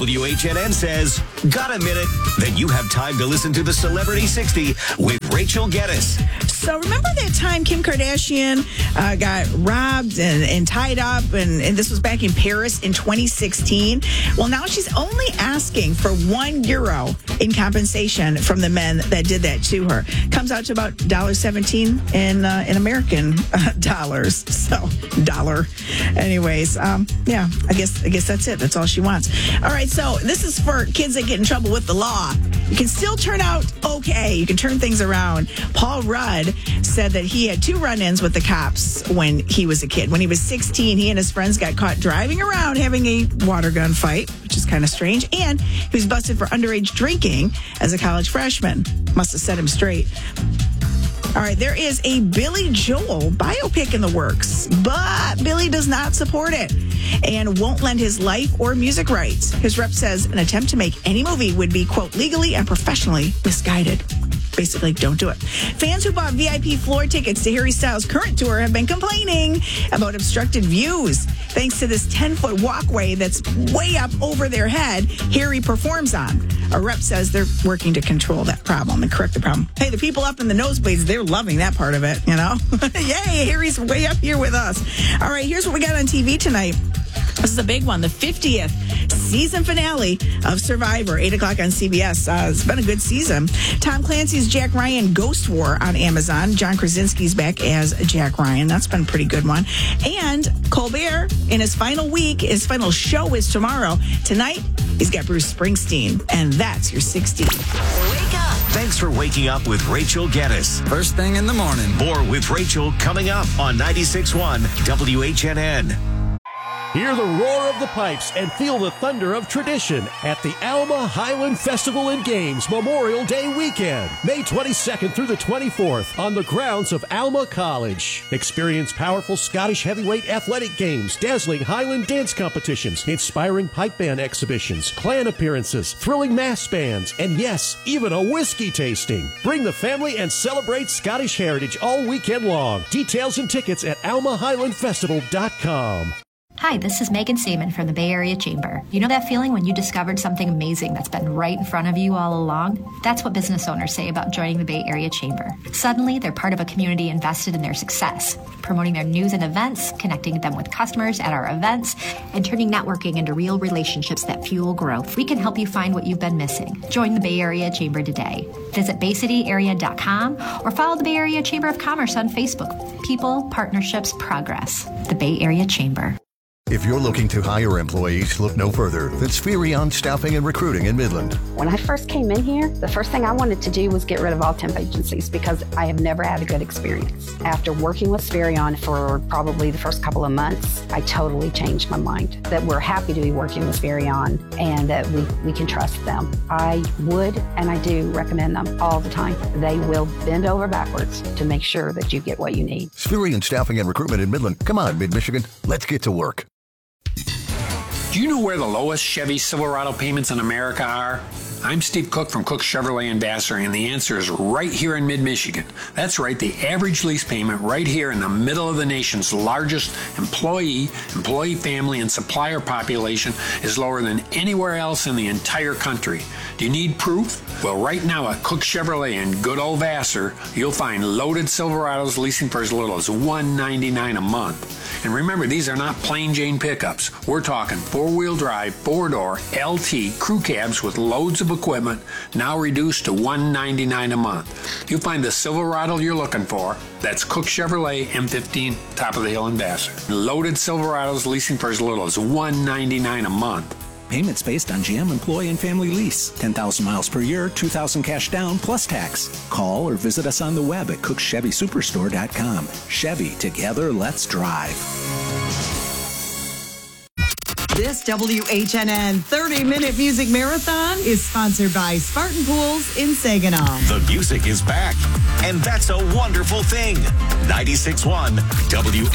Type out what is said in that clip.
WHNN says, got a minute? Then you have time to listen to the Celebrity 60 with Rachel Geddes. So remember that time Kim Kardashian got robbed and tied up, and this was back in Paris in 2016? Well, now she's only asking for €1 in compensation from the men that did that to her. Comes out to about $1.17 in American dollars. So, dollar. Anyways, yeah, I guess that's it. That's all she wants. All right, so this is for kids that get in trouble with the law. You can still turn out okay. You can turn things around. Paul Rudd said that he had 2 run-ins with the cops when he was a kid. When he was 16, he and his friends got caught driving around having a water gun fight, which is kind of strange. And he was busted for underage drinking as a college freshman. Must have set him straight. All right, there is a Billy Joel biopic in the works, but Billy does not support it and won't lend his life or music rights. His rep says an attempt to make any movie would be, quote, legally and professionally misguided. Basically, don't do it. Fans who bought VIP floor tickets to Harry Styles' current tour have been complaining about obstructed views. Thanks to this 10-foot walkway that's way up over their head, Harry performs on. A rep says they're working to control that problem and correct the problem. Hey, the people up in the nosebleeds, they're loving that part of it, you know? Yay, Harry's way up here with us. All right, here's what we got on TV tonight. This is a big one, the 50th season finale of Survivor, 8 o'clock on CBS. It's been a good season. Tom Clancy's Jack Ryan Ghost War on Amazon. John Krasinski's back as Jack Ryan. That's been a pretty good one. And Colbert, in his final week, his final show is tomorrow. Tonight, he's got Bruce Springsteen, and that's your 60. Wake up. Thanks for waking up with Rachel Geddes. First thing in the morning. More with Rachel coming up on 96.1 WHNN. Hear the roar of the pipes and feel the thunder of tradition at the Alma Highland Festival and Games Memorial Day weekend, May 22nd through the 24th on the grounds of Alma College. Experience powerful Scottish heavyweight athletic games, dazzling Highland dance competitions, inspiring pipe band exhibitions, clan appearances, thrilling mass bands, and yes, even a whiskey tasting. Bring the family and celebrate Scottish heritage all weekend long. Details and tickets at almahighlandfestival.com. Hi, this is Megan Seaman from the Bay Area Chamber. You know that feeling when you discovered something amazing that's been right in front of you all along? That's what business owners say about joining the Bay Area Chamber. Suddenly, they're part of a community invested in their success, promoting their news and events, connecting them with customers at our events, and turning networking into real relationships that fuel growth. We can help you find what you've been missing. Join the Bay Area Chamber today. Visit BayCityArea.com or follow the Bay Area Chamber of Commerce on Facebook. People, partnerships, progress. The Bay Area Chamber. If you're looking to hire employees, look no further than Spherion Staffing and Recruiting in Midland. When I first came in here, the first thing I wanted to do was get rid of all temp agencies because I have never had a good experience. After working with Spherion for probably the first couple of months, I totally changed my mind that we're happy to be working with Spherion and that we can trust them. I would and I do recommend them all the time. They will bend over backwards to make sure that you get what you need. Spherion Staffing and Recruitment in Midland. Come on, Mid-Michigan. Let's get to work. Do you know where the lowest Chevy Silverado payments in America are? I'm Steve Cook from Cook Chevrolet in Vassar, and the answer is right here in mid-Michigan. That's right, the average lease payment right here in the middle of the nation's largest employee family, and supplier population is lower than anywhere else in the entire country. Do you need proof? Well, right now at Cook Chevrolet in good old Vassar, you'll find loaded Silverados leasing for as little as $199 a month. And remember, these are not plain Jane pickups. We're talking four-wheel drive, four-door, LT crew cabs with loads of equipment, now reduced to $199 a month. You'll find the Silverado you're looking for. That's Cook Chevrolet M15, top of the hill in Vassar. Loaded Silverados leasing for as little as $199 a month. Payments based on GM employee and family lease. 10,000 miles per year, $2,000 cash down plus tax. Call or visit us on the web at cookchevysuperstore.com. Chevy, together, let's drive. This WHNN 30-minute music marathon is sponsored by Spartan Pools in Saginaw. The music is back, and that's a wonderful thing. 96.1 WHNN.